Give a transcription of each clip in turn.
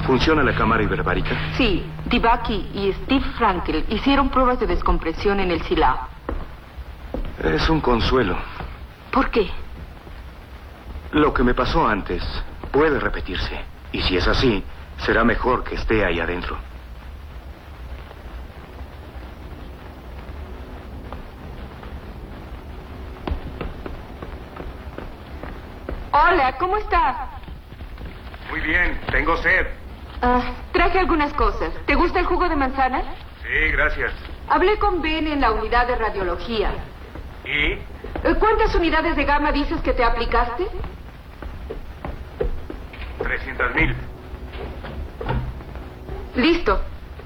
¿Funciona la cámara hiperbárica? Sí, Dibaki y Steve Frankel hicieron pruebas de descompresión en el Silao. Es un consuelo. ¿Por qué? Lo que me pasó antes puede repetirse. Y si es así, será mejor que esté ahí adentro. Hola, ¿cómo está? Muy bien, tengo sed. Traje algunas cosas. ¿Te gusta el jugo de manzana? Sí, gracias. Hablé con Ben en la unidad de radiología. ¿Y? ¿Cuántas unidades de gamma dices que te aplicaste? 300,000. Listo.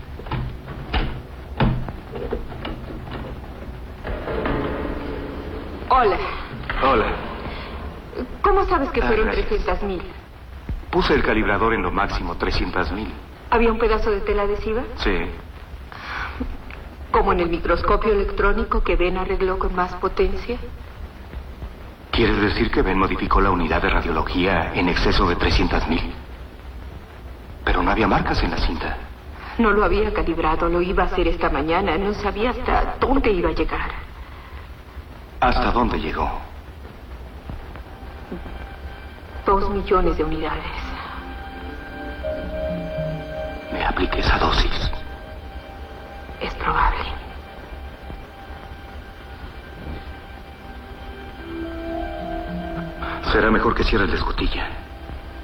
Hola. Hola. ¿Cómo sabes que fueron Gracias. 300,000? Puse el calibrador en lo máximo, 300,000. ¿Había un pedazo de tela adhesiva? Sí. ¿Como en el microscopio electrónico que Ben arregló con más potencia? ¿Quieres decir que Ben modificó la unidad de radiología en exceso de 300,000? Pero no había marcas en la cinta. No lo había calibrado, lo iba a hacer esta mañana. No sabía hasta dónde iba a llegar. ¿Hasta dónde llegó? 2 millones de unidades. Me apliqué esa dosis. Es probable. Será mejor que cierres la escotilla.